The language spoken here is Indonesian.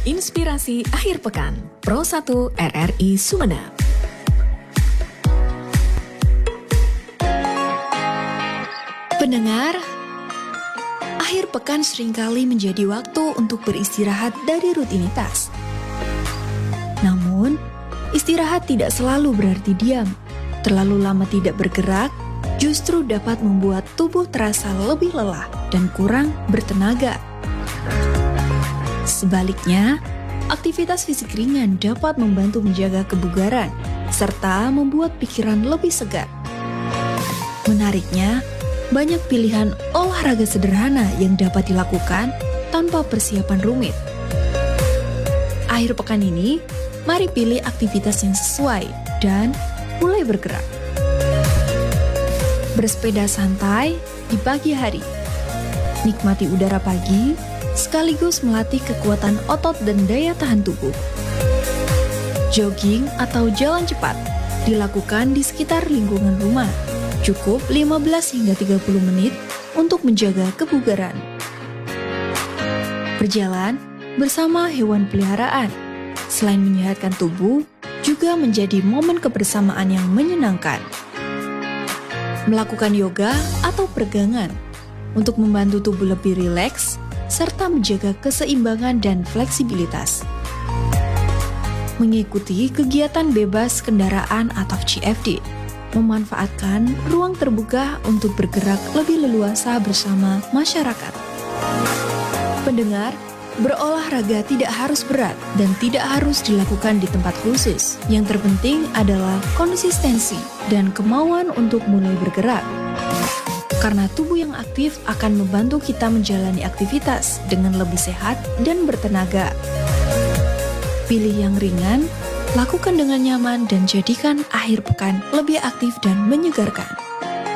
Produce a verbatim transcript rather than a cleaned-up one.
Inspirasi Akhir Pekan, Pro satu R R I Sumeneb. Pendengar, akhir pekan seringkali menjadi waktu untuk beristirahat dari rutinitas. Namun, istirahat tidak selalu berarti diam. Terlalu lama tidak bergerak justru dapat membuat tubuh terasa lebih lelah dan kurang bertenaga. Sebaliknya, aktivitas fisik ringan dapat membantu menjaga kebugaran serta membuat pikiran lebih segar. Menariknya, banyak pilihan olahraga sederhana yang dapat dilakukan tanpa persiapan rumit. Akhir pekan ini, mari pilih aktivitas yang sesuai dan mulai bergerak. Bersepeda santai di pagi hari. Nikmati udara pagi, sekaligus melatih kekuatan otot dan daya tahan tubuh. Jogging atau jalan cepat dilakukan di sekitar lingkungan rumah. Cukup lima belas hingga tiga puluh menit untuk menjaga kebugaran. Berjalan bersama hewan peliharaan, selain menyehatkan tubuh, juga menjadi momen kebersamaan yang menyenangkan. Melakukan yoga atau peregangan untuk membantu tubuh lebih rileks, serta menjaga keseimbangan dan fleksibilitas. Mengikuti kegiatan bebas kendaraan atau C F D, memanfaatkan ruang terbuka untuk bergerak lebih leluasa bersama masyarakat. Pendengar, berolahraga tidak harus berat dan tidak harus dilakukan di tempat khusus. Yang terpenting adalah konsistensi dan kemauan untuk mulai bergerak. Karena tubuh yang aktif akan membantu kita menjalani aktivitas dengan lebih sehat dan bertenaga. Pilih yang ringan, lakukan dengan nyaman dan jadikan akhir pekan lebih aktif dan menyegarkan.